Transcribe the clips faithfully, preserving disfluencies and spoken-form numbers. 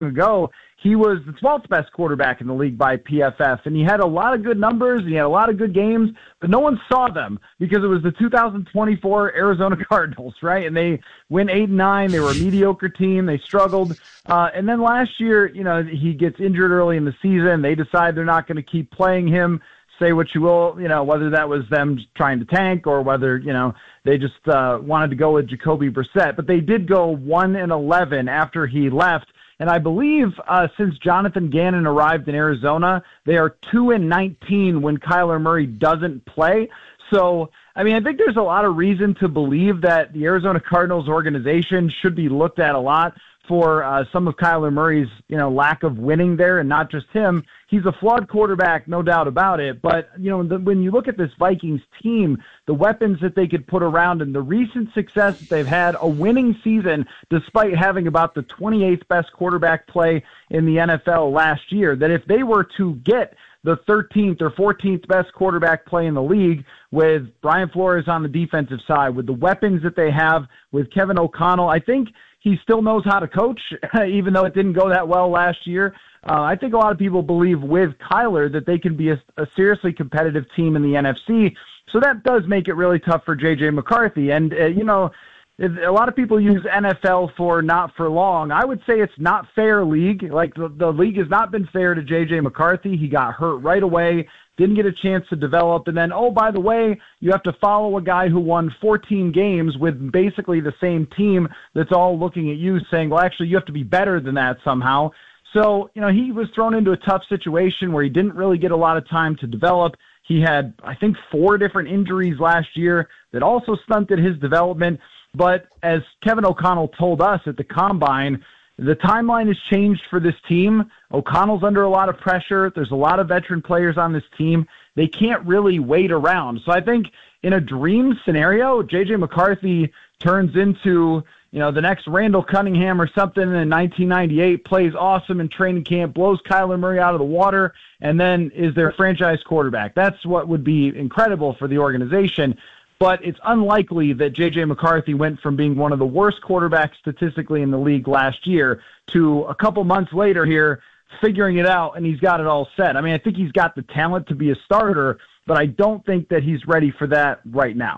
ago, he was the twelfth best quarterback in the league by P F F, and he had a lot of good numbers, and he had a lot of good games, but no one saw them because it was the two thousand twenty-four Arizona Cardinals, right? And they went eight and nine. They were a mediocre team. They struggled. Uh, and then last year, you know, he gets injured early in the season. They decide they're not going to keep playing him. Say what you will, you know, whether that was them trying to tank or whether, you know, they just uh, wanted to go with Jacoby Brissett. But they did go one and eleven after he left. And I believe uh, since Jonathan Gannon arrived in Arizona, they are two and nineteen when Kyler Murray doesn't play. So, I mean, I think there's a lot of reason to believe that the Arizona Cardinals organization should be looked at a lot for uh, some of Kyler Murray's, you know, lack of winning there, and not just him. He's a flawed quarterback, no doubt about it. But, you know, the, when you look at this Vikings team, the weapons that they could put around and the recent success that they've had, a winning season despite having about the twenty-eighth best quarterback play in the N F L last year, that if they were to get the thirteenth or fourteenth best quarterback play in the league with Brian Flores on the defensive side, with the weapons that they have with Kevin O'Connell, I think he still knows how to coach, even though it didn't go that well last year. Uh, I think a lot of people believe with Kyler that they can be a, a seriously competitive team in the N F C. So that does make it really tough for J J McCarthy. And, uh, you know, a lot of people use N F L for not for long. I would say it's not fair league. Like the, the league has not been fair to J J McCarthy. He got hurt right away, didn't get a chance to develop. And then, oh, by the way, you have to follow a guy who won fourteen games with basically the same team that's all looking at you saying, well, actually, you have to be better than that somehow. So, you know, he was thrown into a tough situation where he didn't really get a lot of time to develop. He had, I think, four different injuries last year that also stunted his development. But as Kevin O'Connell told us at the Combine, the timeline has changed for this team. O'Connell's under a lot of pressure. There's a lot of veteran players on this team. They can't really wait around. So I think in a dream scenario, J J McCarthy turns into, you know, the next Randall Cunningham or something in nineteen ninety-eight, plays awesome in training camp, blows Kyler Murray out of the water, and then is their franchise quarterback. That's what would be incredible for the organization. But it's unlikely that J J McCarthy went from being one of the worst quarterbacks statistically in the league last year to a couple months later here figuring it out, and he's got it all set. I mean, I think he's got the talent to be a starter, but I don't think that he's ready for that right now.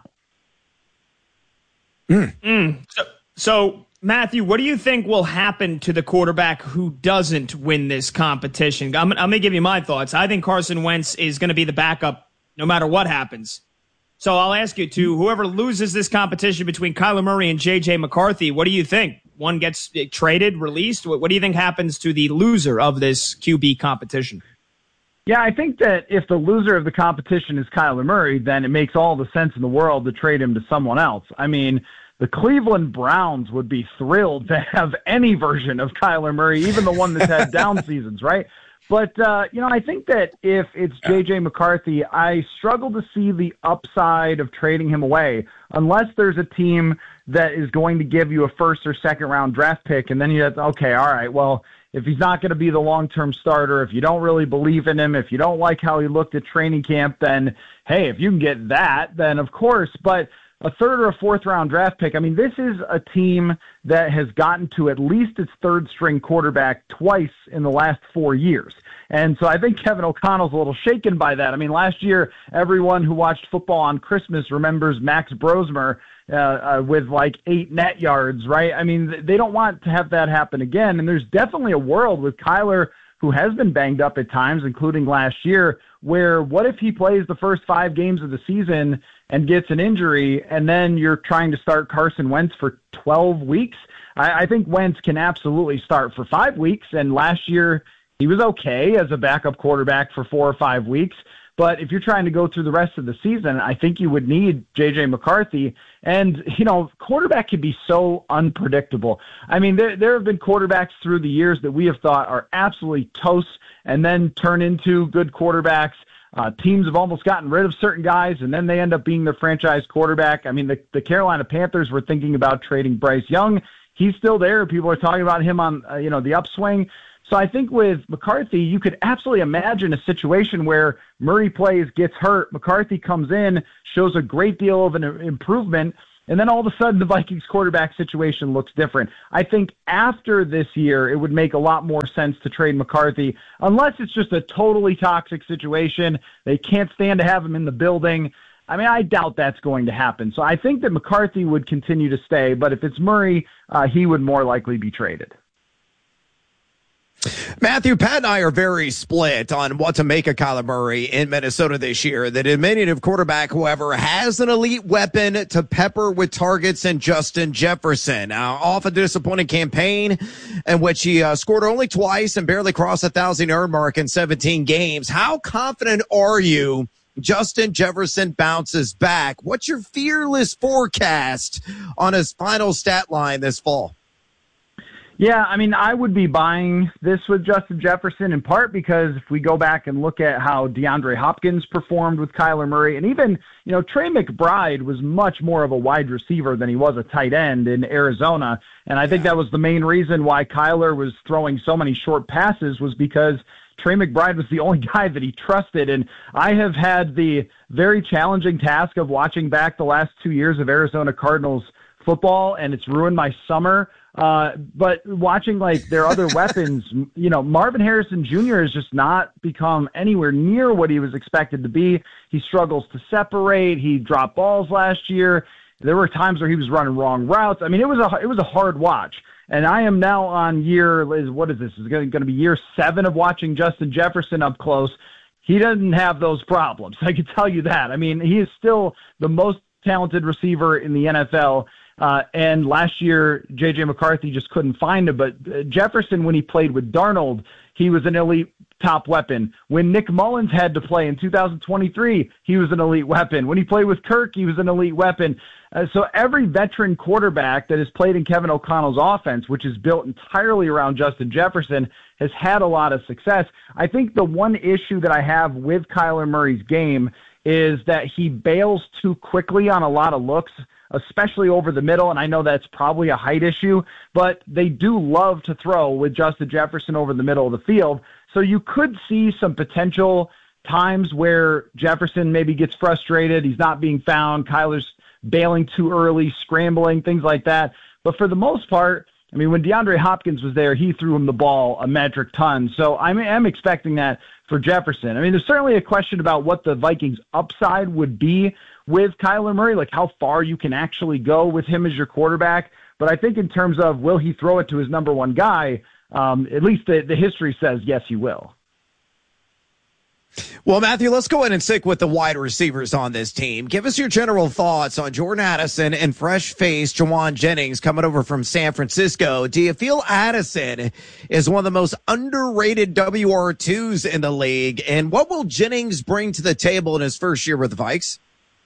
Mm. Mm. So, so, Matthew, what do you think will happen to the quarterback who doesn't win this competition? I'm, I'm going to give you my thoughts. I think Carson Wentz is going to be the backup no matter what happens. So I'll ask you to whoever loses this competition between Kyler Murray and J J McCarthy, what do you think? One gets traded, released? What, what do you think happens to the loser of this Q B competition? Yeah, I think that if the loser of the competition is Kyler Murray, then it makes all the sense in the world to trade him to someone else. I mean, the Cleveland Browns would be thrilled to have any version of Kyler Murray, even the one that's had down seasons, right? But, uh, you know, I think that if it's J J McCarthy, I struggle to see the upside of trading him away unless there's a team that is going to give you a first or second round draft pick. And then you have, okay, all right, well, if he's not going to be the long-term starter, if you don't really believe in him, if you don't like how he looked at training camp, then, hey, if you can get that, then of course. But a third or a fourth round draft pick, I mean, this is a team that has gotten to at least its third string quarterback twice in the last four years. And so I think Kevin O'Connell's a little shaken by that. I mean, last year, everyone who watched football on Christmas remembers Max Brosmer uh, uh, with like eight net yards, right? I mean, they don't want to have that happen again. And there's definitely a world with Kyler, who has been banged up at times, including last year, where what if he plays the first five games of the season and gets an injury, and then you're trying to start Carson Wentz for twelve weeks? I, I think Wentz can absolutely start for five weeks, and last year he was okay as a backup quarterback for four or five weeks. But if you're trying to go through the rest of the season, I think you would need J J McCarthy. And, you know, quarterback can be so unpredictable. I mean, there, there have been quarterbacks through the years that we have thought are absolutely toast and then turn into good quarterbacks. Uh, teams have almost gotten rid of certain guys, and then they end up being their franchise quarterback. I mean, the, the Carolina Panthers were thinking about trading Bryce Young. He's still there. People are talking about him on, uh, you know, the upswing. So I think with McCarthy, you could absolutely imagine a situation where Murray plays, gets hurt, McCarthy comes in, shows a great deal of an improvement, And then all of a sudden, the Vikings quarterback situation looks different. I think after this year, it would make a lot more sense to trade McCarthy, unless it's just a totally toxic situation. They can't stand to have him in the building. I mean, I doubt that's going to happen. So I think that McCarthy would continue to stay, but if it's Murray, uh, he would more likely be traded. Matthew, Pat and I are very split on what to make of Kyler Murray in Minnesota this year. The diminutive quarterback, however, has an elite weapon to pepper with targets in Justin Jefferson. Now, off a disappointing campaign in which he uh, scored only twice and barely crossed a thousand-yard mark in seventeen games. How confident are you Justin Jefferson bounces back? What's your fearless forecast on his final stat line this fall? Yeah, I mean, I would be buying this with Justin Jefferson in part because if we go back and look at how DeAndre Hopkins performed with Kyler Murray, and even, you know, Trey McBride was much more of a wide receiver than he was a tight end in Arizona. And I think that was the main reason why Kyler was throwing so many short passes, was because Trey McBride was the only guy that he trusted. And I have had the very challenging task of watching back the last two years of Arizona Cardinals football, and it's ruined my summer. Uh, but watching like their other weapons, you know, Marvin Harrison Junior has just not become anywhere near what he was expected to be. He struggles to separate. He dropped balls last year. There were times where he was running wrong routes. I mean, it was a, it was a hard watch. And I am now on year, what is this? It's going to be year seven of watching Justin Jefferson up close. He doesn't have those problems. I can tell you that. I mean, he is still the most talented receiver in the N F L. Uh, and last year, J J. McCarthy just couldn't find him. But uh, Jefferson, when he played with Darnold, he was an elite top weapon. When Nick Mullins had to play in two thousand twenty-three, he was an elite weapon. When he played with Kirk, he was an elite weapon. Uh, so every veteran quarterback that has played in Kevin O'Connell's offense, which is built entirely around Justin Jefferson, has had a lot of success. I think the one issue that I have with Kyler Murray's game is that he bails too quickly on a lot of looks, especially over the middle, and I know that's probably a height issue, but they do love to throw with Justin Jefferson over the middle of the field. So you could see some potential times where Jefferson maybe gets frustrated, he's not being found, Kyler's bailing too early, scrambling, things like that. But for the most part, I mean, when DeAndre Hopkins was there, he threw him the ball a metric ton. So I'm, I'm expecting that for Jefferson. I mean, there's certainly a question about what the Vikings' upside would be with Kyler Murray, like how far you can actually go with him as your quarterback. But I think in terms of will he throw it to his number one guy, um, at least the, the history says yes, he will. Well, Matthew, let's go ahead and stick with the wide receivers on this team. Give us your general thoughts on Jordan Addison and fresh-faced Jauan Jennings coming over from San Francisco. Do you feel Addison is one of the most underrated W R twos in the league? And what will Jennings bring to the table in his first year with the Vikes?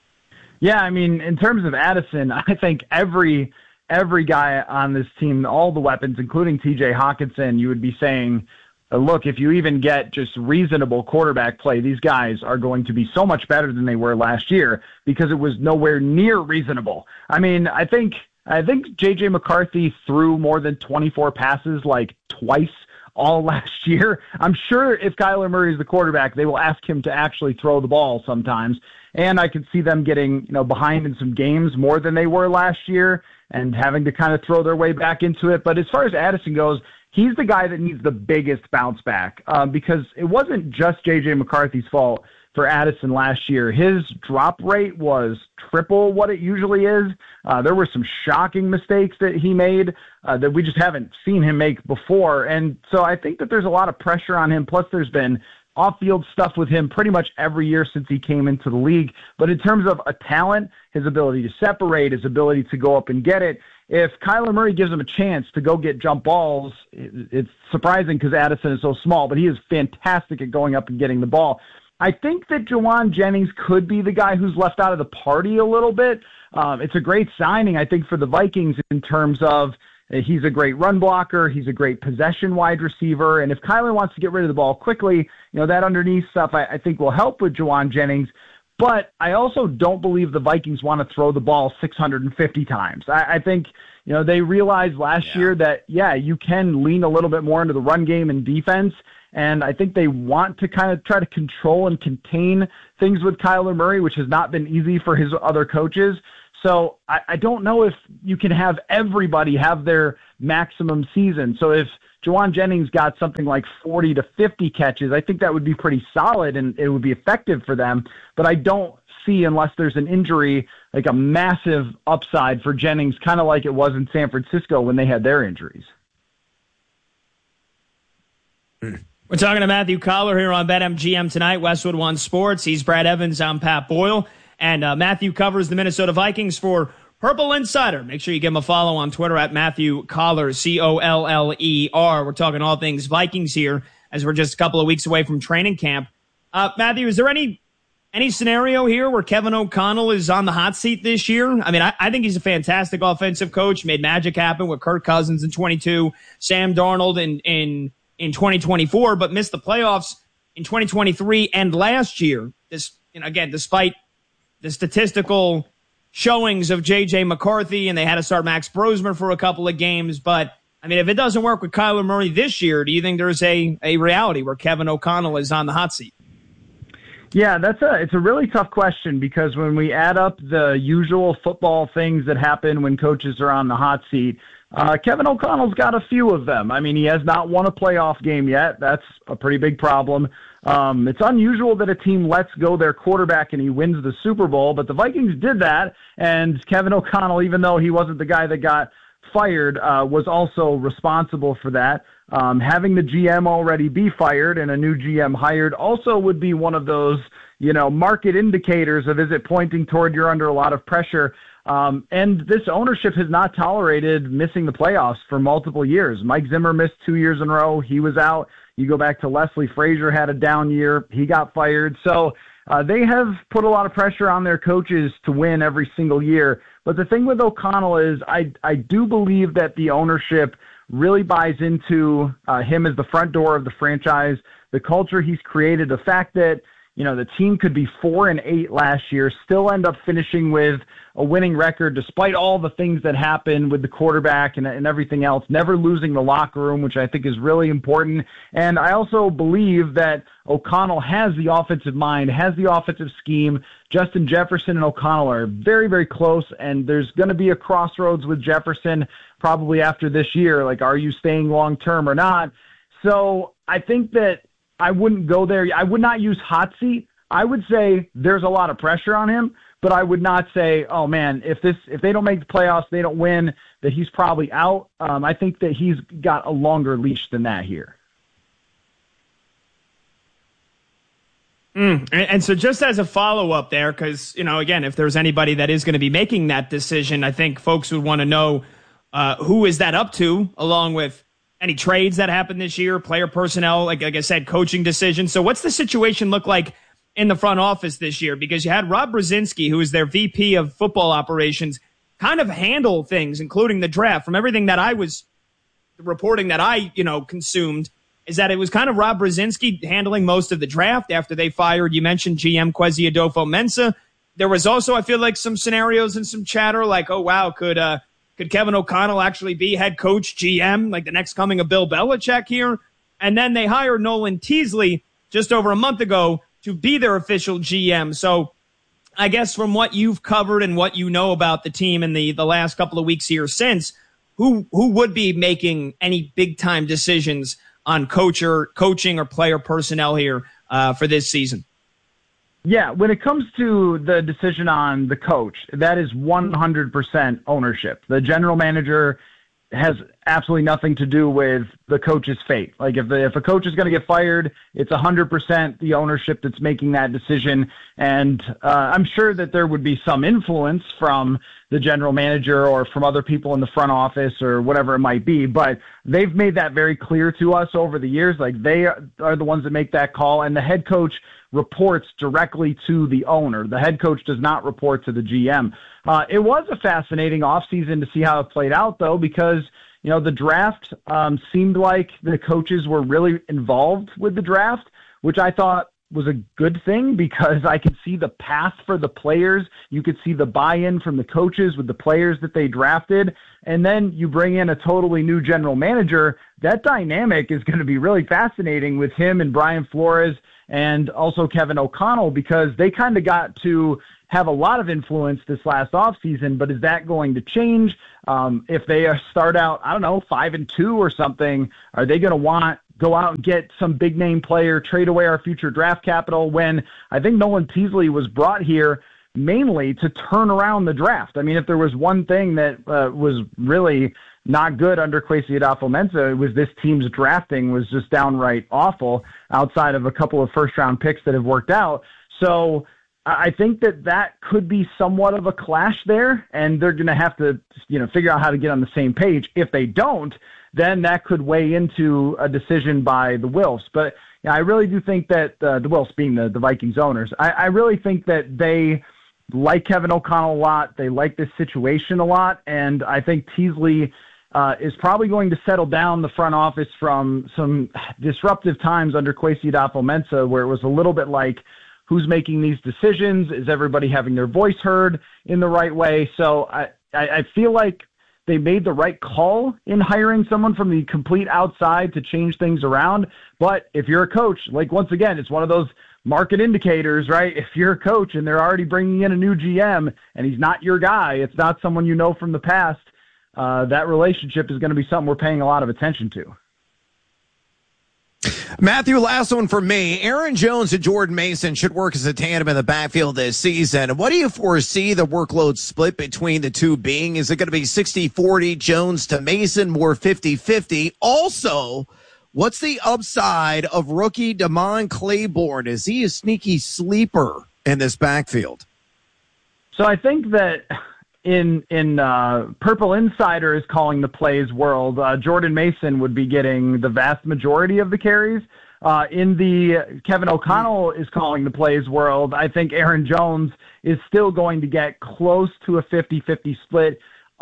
Yeah, I mean, in terms of Addison, I think every every guy on this team, all the weapons, including T J Hockenson, you would be saying, look, if you even get just reasonable quarterback play, these guys are going to be so much better than they were last year because it was nowhere near reasonable. I mean, I think I think J J. McCarthy threw more than twenty-four passes like twice all last year. I'm sure if Kyler Murray is the quarterback, they will ask him to actually throw the ball sometimes. And I could see them getting, you know, behind in some games more than they were last year and having to kind of throw their way back into it. But as far as Addison goes, he's the guy that needs the biggest bounce back um, because it wasn't just J J. McCarthy's fault for Addison last year. His drop rate was triple what it usually is. Uh, there were some shocking mistakes that he made uh, that we just haven't seen him make before. And so I think that there's a lot of pressure on him. Plus there's been off-field stuff with him pretty much every year since he came into the league. But in terms of a talent, his ability to separate, his ability to go up and get it, if Kyler Murray gives him a chance to go get jump balls, it's surprising because Addison is so small, but he is fantastic at going up and getting the ball. I think that Jauan Jennings could be the guy who's left out of the party a little bit. Um, it's a great signing, I think, for the Vikings in terms of uh, he's a great run blocker, he's a great possession wide receiver, and if Kyler wants to get rid of the ball quickly, you know, that underneath stuff I, I think will help with Jauan Jennings. But I also don't believe the Vikings want to throw the ball six hundred fifty times. I, I think, you know, they realized last yeah. year that, yeah, you can lean a little bit more into the run game and defense. And I think they want to kind of try to control and contain things with Kyler Murray, which has not been easy for his other coaches. So I, I don't know if you can have everybody have their maximum season. So if Jauan Jennings got something like forty to fifty catches, I think that would be pretty solid and it would be effective for them. But I don't see, unless there's an injury, like a massive upside for Jennings, kind of like it was in San Francisco when they had their injuries. We're talking to Matthew Coller here on BetMGM tonight, Westwood One Sports. He's Brad Evans. I'm Pat Boyle. And uh, Matthew covers the Minnesota Vikings for Purple Insider. Make sure you give him a follow on Twitter at Matthew Coller, C O L L E R. We're talking all things Vikings here as we're just a couple of weeks away from training camp. Uh, Matthew, is there any any scenario here where Kevin O'Connell is on the hot seat this year? I mean, I, I think he's a fantastic offensive coach, made magic happen with Kirk Cousins in twenty-two, Sam Darnold in, in, in twenty twenty-four, but missed the playoffs in twenty twenty-three and last year. This, you know, again, despite the statistical showings of J J McCarthy, and they had to start Max Brosmer for a couple of games. But, I mean, if it doesn't work with Kyler Murray this year, do you think there's a, a reality where Kevin O'Connell is on the hot seat? Yeah, that's a it's a really tough question, because when we add up the usual football things that happen when coaches are on the hot seat, uh, Kevin O'Connell's got a few of them. I mean, he has not won a playoff game yet. That's a pretty big problem. Um, it's unusual that a team lets go their quarterback and he wins the Super Bowl, but the Vikings did that, and Kevin O'Connell, even though he wasn't the guy that got fired, uh, was also responsible for that. Um, having the G M already be fired and a new G M hired also would be one of those, you know, market indicators of, is it pointing toward you're under a lot of pressure? Um, and this ownership has not tolerated missing the playoffs for multiple years. Mike Zimmer missed two years in a row. He was out. You go back to Leslie Frazier, had a down year. He got fired. So uh, they have put a lot of pressure on their coaches to win every single year. But the thing with O'Connell is I, I do believe that the ownership really buys into uh, him as the front door of the franchise, the culture he's created, the fact that, you know, the team could be four and eight last year, still end up finishing with a winning record despite all the things that happened with the quarterback and, and everything else, never losing the locker room, which I think is really important. And I also believe that O'Connell has the offensive mind, has the offensive scheme. Justin Jefferson and O'Connell are very, very close, and there's going to be a crossroads with Jefferson probably after this year. Like, are you staying long-term or not? So I think that I wouldn't go there. I would not use hot seat. I would say there's a lot of pressure on him, but I would not say, oh man, if this if they don't make the playoffs, they don't win, that he's probably out. Um, I think that he's got a longer leash than that here. Mm. And, and so just as a follow-up there, because, you know, again, if there's anybody that is going to be making that decision, I think folks would want to know uh, who is that up to, along with any trades that happened this year, player personnel, like, like I said, coaching decisions. So what's the situation look like in the front office this year? Because you had Rob Brzezinski, who is their V P of football operations, kind of handle things, including the draft. From everything that I was reporting that I, you know, consumed, is that it was kind of Rob Brzezinski handling most of the draft after they fired, you mentioned G M Kwesi Adolfo-Mensah. There was also, I feel like, some scenarios and some chatter like, oh, wow, could uh, could Kevin O'Connell actually be head coach, G M, like the next coming of Bill Belichick here? And then they hired Nolan Teasley just over a month ago to be their official G M. So I guess from what you've covered and what you know about the team in the, the last couple of weeks here since, who who would be making any big-time decisions on coach or coaching or player personnel here uh, for this season? Yeah, when it comes to the decision on the coach, that is one hundred percent ownership. The general manager has absolutely nothing to do with the coach's fate. Like if the, if a coach is going to get fired, it's one hundred percent the ownership that's making that decision. And uh, I'm sure that there would be some influence from the general manager or from other people in the front office or whatever it might be. But they've made that very clear to us over the years. Like they are the ones that make that call, and the head coach reports directly to the owner. The head coach does not report to the G M. Uh, it was a fascinating offseason to see how it played out, though, because, you know, the draft um, seemed like the coaches were really involved with the draft, which I thought was a good thing because I could see the path for the players. You could see the buy-in from the coaches with the players that they drafted. And then you bring in a totally new general manager. That dynamic is going to be really fascinating with him and Brian Flores and also Kevin O'Connell, because they kind of got to have a lot of influence this last offseason, but is that going to change? Um, if they start out, I don't know, five and two or something, are they going to want go out and get some big name player, trade away our future draft capital, when I think Nolan Teasley was brought here mainly to turn around the draft? I mean, if there was one thing that uh, was really not good under Kwesi Adolfo-Mensah, it was this team's drafting was just downright awful outside of a couple of first round picks that have worked out. So I think that that could be somewhat of a clash there, and they're going to have to, you know, figure out how to get on the same page. If they don't, then that could weigh into a decision by the Wilfs. But yeah, I really do think that uh, the Wilfs being the, the Vikings owners, I, I really think that they like Kevin O'Connell a lot. They like this situation a lot, and I think Teasley uh, is probably going to settle down the front office from some disruptive times under Kwesi Adolfo-Mensah, where it was a little bit like, who's making these decisions? Is everybody having their voice heard in the right way? So I, I, I feel like they made the right call in hiring someone from the complete outside to change things around. But if you're a coach, like, once again, it's one of those market indicators, right? If you're a coach and they're already bringing in a new G M and he's not your guy, it's not someone you know from the past, uh, that relationship is going to be something we're paying a lot of attention to. Matthew, last one for me. Aaron Jones and Jordan Mason should work as a tandem in the backfield this season. What do you foresee the workload split between the two being? Is it going to be sixty forty Jones to Mason, more fifty fifty? Also, what's the upside of rookie Damon Claiborne? Is he a sneaky sleeper in this backfield? So I think that in in uh, Purple Insider is calling the plays world, uh, Jordan Mason would be getting the vast majority of the carries. Uh, in the Kevin O'Connell is calling the plays world, I think Aaron Jones is still going to get close to a fifty fifty split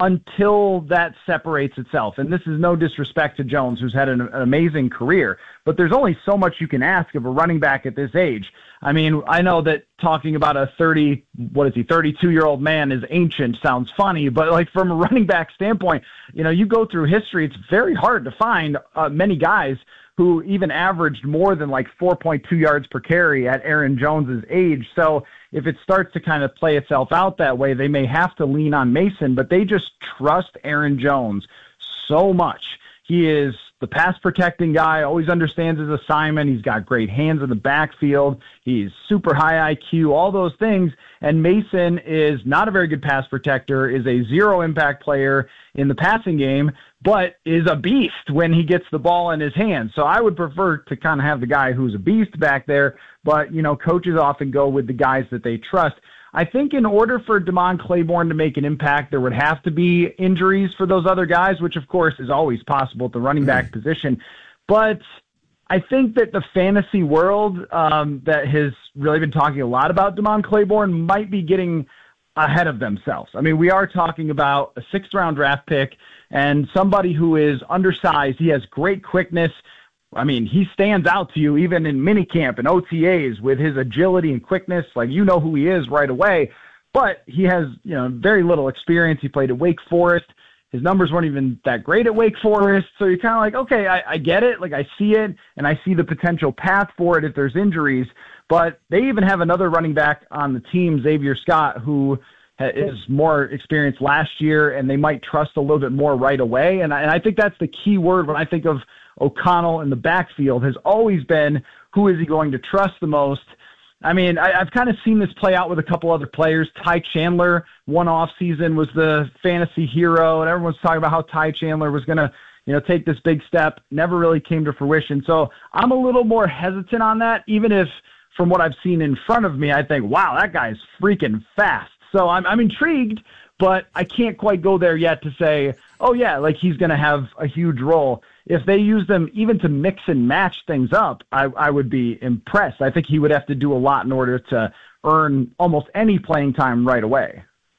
until that separates itself. And this is no disrespect to Jones, who's had an, an amazing career, but there's only so much you can ask of a running back at this age. I mean, I know that talking about a thirty, what is he, thirty-two-year-old man is ancient sounds funny, but like from a running back standpoint, you know, you go through history, it's very hard to find uh, many guys who even averaged more than like four point two yards per carry at Aaron Jones's age. So if it starts to kind of play itself out that way, they may have to lean on Mason, but they just trust Aaron Jones so much. He is the pass protecting guy, always understands his assignment. He's got great hands in the backfield. He's super high I Q, all those things. And Mason is not a very good pass protector, is a zero impact player in the passing game, but is a beast when he gets the ball in his hands. So I would prefer to kind of have the guy who's a beast back there, but, you know, coaches often go with the guys that they trust. I think in order for Damon Claiborne to make an impact, there would have to be injuries for those other guys, which, of course, is always possible at the running back position. But I think that the fantasy world um, that has really been talking a lot about Damon Claiborne might be getting ahead of themselves. I mean, we are talking about a sixth-round draft pick and somebody who is undersized. He has great quickness. I mean, he stands out to you even in minicamp and O T As with his agility and quickness. Like, you know who he is right away. But he has, you know, very little experience. He played at Wake Forest. His numbers weren't even that great at Wake Forest. So you're kind of like, okay, I, I get it. Like, I see it, and I see the potential path for it if there's injuries. But they even have another running back on the team, Xavier Scott, who is more experienced last year, and they might trust a little bit more right away. And I, and I think that's the key word when I think of O'Connell in the backfield, has always been, who is he going to trust the most? I mean, I, I've kind of seen this play out with a couple other players. Ty Chandler, one off season, was the fantasy hero, and everyone's talking about how Ty Chandler was going to, you know, take this big step. Never really came to fruition. So I'm a little more hesitant on that, even if from what I've seen in front of me, I think, wow, that guy's freaking fast. So I'm, I'm intrigued, but I can't quite go there yet to say, oh, yeah, like he's going to have a huge role. If they use them even to mix and match things up, I, I would be impressed. I think he would have to do a lot in order to earn almost any playing time right away.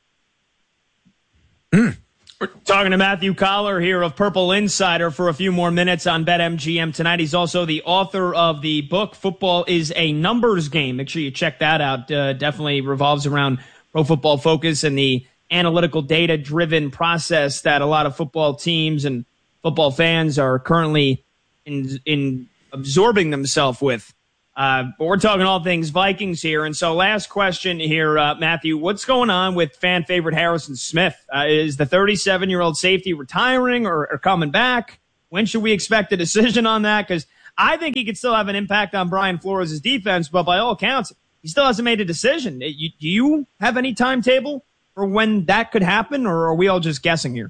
Mm. We're talking to Matthew Coller here of Purple Insider for a few more minutes on BetMGM tonight. He's also the author of the book, Football is a Numbers Game. Make sure you check that out. Uh, definitely revolves around Pro Football Focus and the analytical data-driven process that a lot of football teams and football fans are currently in, in absorbing themselves with. Uh, but we're talking all things Vikings here. And so last question here, uh, Matthew, what's going on with fan favorite Harrison Smith? Uh, is the thirty-seven-year-old safety retiring or, or coming back? When should we expect a decision on that? Because I think he could still have an impact on Brian Flores' defense, but by all accounts, he still hasn't made a decision. You, do you have any timetable for when that could happen, or are we all just guessing here?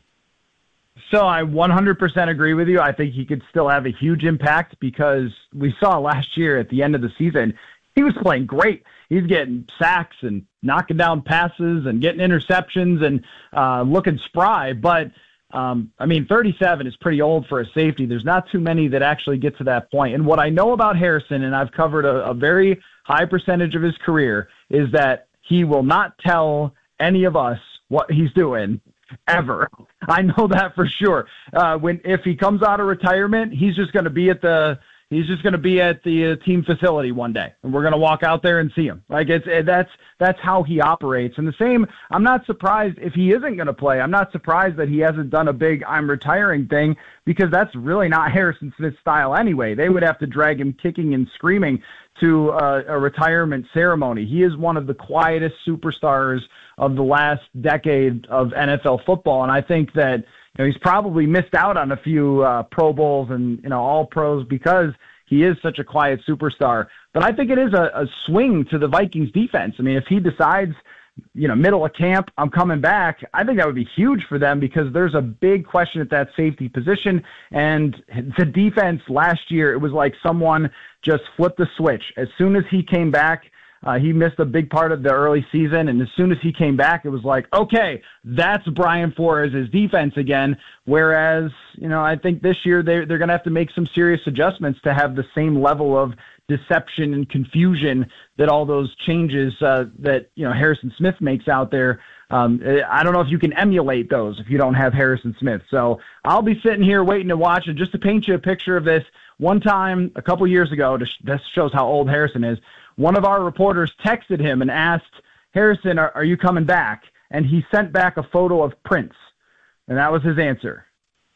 So I one hundred percent agree with you. I think he could still have a huge impact because we saw last year at the end of the season, he was playing great. He's getting sacks and knocking down passes and getting interceptions and uh, looking spry. But, um, I mean, thirty-seven is pretty old for a safety. There's not too many that actually get to that point. And what I know about Harrison, and I've covered a, a very high percentage of his career, is that he will not tell any of us what he's doing ever. I know that for sure. Uh, when if he comes out of retirement, he's just going to be at the he's just going to be at the uh, team facility one day, and we're going to walk out there and see him. Like it's it, that's that's how he operates. And the same, I'm not surprised if he isn't going to play. I'm not surprised that he hasn't done a big "I'm retiring" thing because that's really not Harrison Smith's style anyway. They would have to drag him kicking and screaming to uh, a retirement ceremony. He is one of the quietest superstars of the last decade of N F L football. And I think that, you know, he's probably missed out on a few uh, Pro Bowls and, you know, all pros because he is such a quiet superstar. But I think it is a, a swing to the Vikings defense. I mean, if he decides, you know, middle of camp, I'm coming back, I think that would be huge for them because there's a big question at that safety position. And the defense last year, it was like someone just flipped the switch. As soon as he came back, Uh, he missed a big part of the early season, and as soon as he came back, it was like, okay, that's Brian Flores' defense again, whereas, you know, I think this year they, they're going to have to make some serious adjustments to have the same level of deception and confusion that all those changes uh, that, you know, Harrison Smith makes out there. Um, I don't know if you can emulate those if you don't have Harrison Smith. So I'll be sitting here waiting to watch, and just to paint you a picture of this, one time a couple years ago, this shows how old Harrison is, one of our reporters texted him and asked, Harrison, are, are you coming back? And he sent back a photo of Prince. And that was his answer.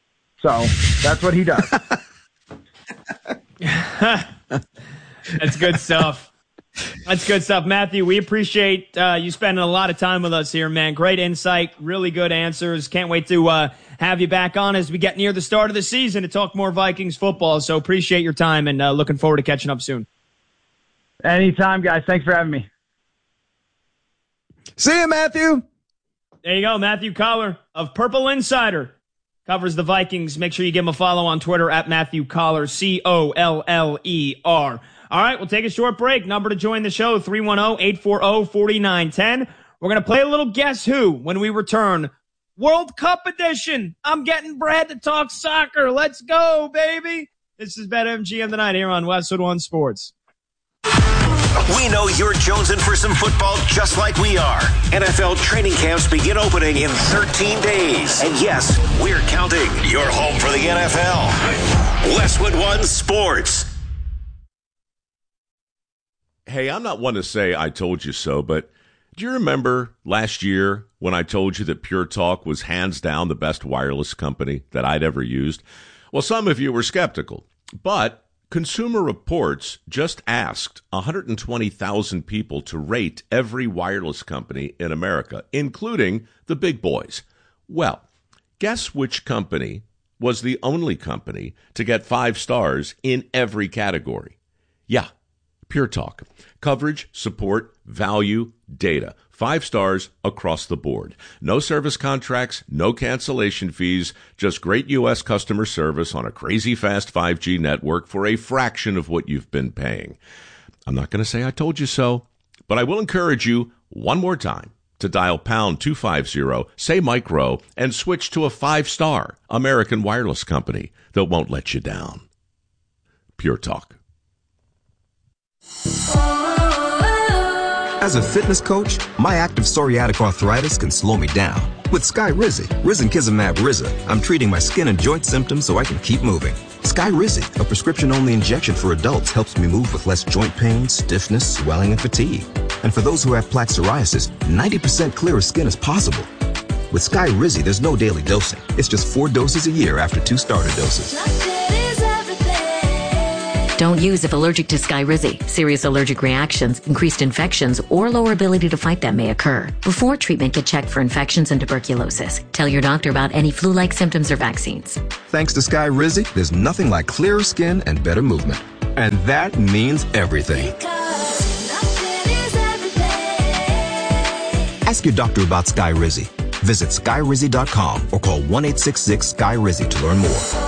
So that's what he does. That's good stuff. That's good stuff. Matthew, we appreciate uh, you spending a lot of time with us here, man. Great insight, really good answers. Can't wait to uh, have you back on as we get near the start of the season to talk more Vikings football. So appreciate your time and uh, looking forward to catching up soon. Anytime, guys. Thanks for having me. See you, Matthew. There you go. Matthew Coller of Purple Insider covers the Vikings. Make sure you give him a follow on Twitter at Matthew Coller, C O L L E R. All right, we'll take a short break. Number to join the show, three one zero, eight four zero, four nine one zero. We're going to play a little Guess Who when we return. World Cup edition. I'm getting Brad to talk soccer. Let's go, baby. This is BetMGM Tonight here on Westwood One Sports. We know you're jonesing for some football just like we are. N F L training camps begin opening in thirteen days. And yes, we're counting. You're home for the N F L. Westwood One Sports. Hey, I'm not one to say I told you so, but do you remember last year when I told you that Pure Talk was hands down the best wireless company that I'd ever used? Well, some of you were skeptical, but Consumer Reports just asked one hundred twenty thousand people to rate every wireless company in America, including the big boys. Well, guess which company was the only company to get five stars in every category? Yeah, Pure Talk. Coverage, support, value, data. Five stars across the board. No service contracts, no cancellation fees, just great U S customer service on a crazy fast five G network for a fraction of what you've been paying. I'm not going to say I told you so, but I will encourage you one more time to dial pound two fifty, say micro, and switch to a five-star American wireless company that won't let you down. Pure Talk. As a fitness coach, my active psoriatic arthritis can slow me down. With Skyrizi, Risankizumab Riza, I'm treating my skin and joint symptoms so I can keep moving. Skyrizi, a prescription-only injection for adults, helps me move with less joint pain, stiffness, swelling, and fatigue. And for those who have plaque psoriasis, ninety percent clearer skin is possible. With Skyrizi, there's no daily dosing. It's just four doses a year after two starter doses. Don't use if allergic to Skyrizi. Serious allergic reactions, increased infections, or lower ability to fight them may occur. Before treatment, get checked for infections and tuberculosis. Tell your doctor about any flu-like symptoms or vaccines. Thanks to Skyrizi, there's nothing like clearer skin and better movement. And that means everything. Ask your doctor about Skyrizi. Visit skyrizi dot com or call one eight six six Sky Rizzy to learn more.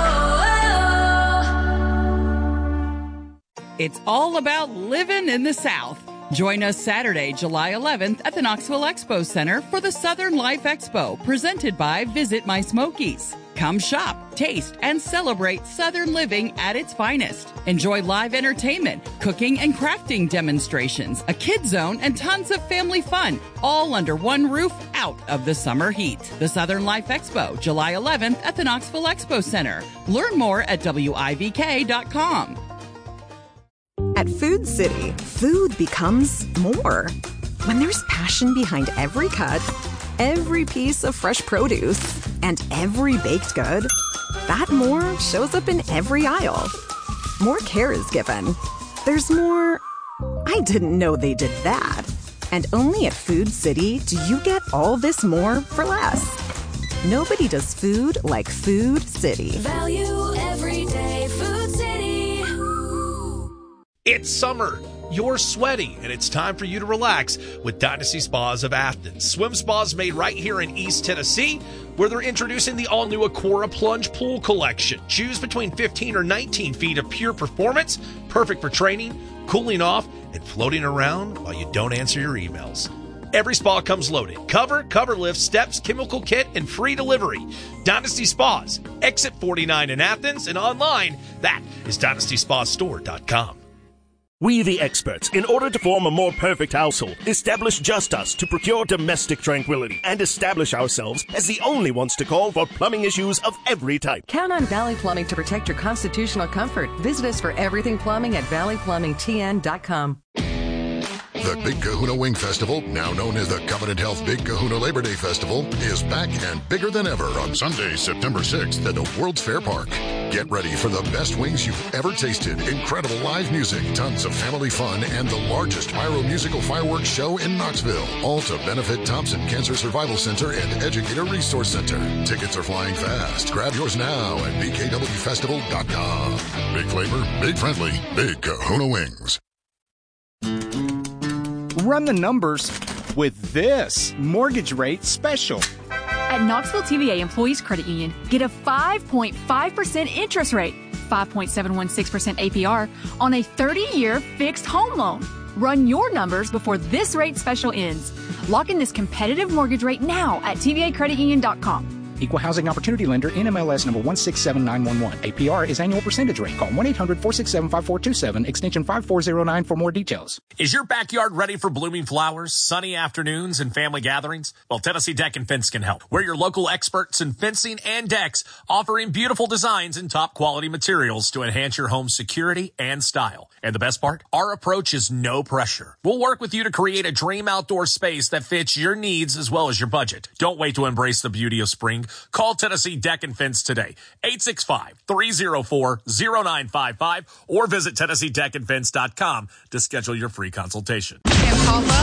It's all about living in the South. Join us Saturday, July eleventh at the Knoxville Expo Center for the Southern Life Expo, presented by Visit My Smokies. Come shop, taste, and celebrate Southern living at its finest. Enjoy live entertainment, cooking and crafting demonstrations, a kid zone, and tons of family fun, all under one roof out of the summer heat. The Southern Life Expo, July eleventh at the Knoxville Expo Center. Learn more at W I V K dot com. At Food City, food becomes more. When there's passion behind every cut, every piece of fresh produce, and every baked good, that more shows up in every aisle. More care is given. There's more, I didn't know they did that. And only at Food City do you get all this more for less. Nobody does food like Food City. Value every day, Food City. It's summer. You're sweaty, and it's time for you to relax with Dynasty Spas of Athens. Swim spas made right here in East Tennessee, where they're introducing the all-new Aquara Plunge Pool Collection. Choose between fifteen or nineteen feet of pure performance, perfect for training, cooling off, and floating around while you don't answer your emails. Every spa comes loaded. Cover, cover lift, steps, chemical kit, and free delivery. Dynasty Spas, Exit forty-nine in Athens, and online, that is dynasty spa store dot com. We the experts, in order to form a more perfect household, establish Just Us to procure domestic tranquility and establish ourselves as the only ones to call for plumbing issues of every type. Count on Valley Plumbing to protect your constitutional comfort. Visit us for everything plumbing at valley plumbing t n dot com. The Big Kahuna Wing Festival, now known as the Covenant Health Big Kahuna Labor Day Festival, is back and bigger than ever on Sunday, September sixth at the World's Fair Park. Get ready for the best wings you've ever tasted, incredible live music, tons of family fun, and the largest pyro-musical fireworks show in Knoxville. All to benefit Thompson Cancer Survival Center and Educator Resource Center. Tickets are flying fast. Grab yours now at b k w festival dot com. Big flavor, big friendly, Big Kahuna Wings. Run the numbers with this mortgage rate special. At Knoxville T V A Employees Credit Union, get a five point five percent interest rate, five point seven one six percent A P R on a thirty-year fixed home loan. Run your numbers before this rate special ends. Lock in this competitive mortgage rate now at t v a credit union dot com. Equal Housing Opportunity Lender, N M L S number one six seven nine one one. A P R is annual percentage rate. Call one eight hundred four six seven five four two seven, extension five four zero nine for more details. Is your backyard ready for blooming flowers, sunny afternoons, and family gatherings? Well, Tennessee Deck and Fence can help. We're your local experts in fencing and decks, offering beautiful designs and top quality materials to enhance your home's security and style. And the best part? Our approach is no pressure. We'll work with you to create a dream outdoor space that fits your needs as well as your budget. Don't wait to embrace the beauty of spring. Call Tennessee Deck and Fence today, eight six five, three oh four, oh nine five five, or visit tennessee deck and fence dot com to schedule your free consultation. Kim Caldwell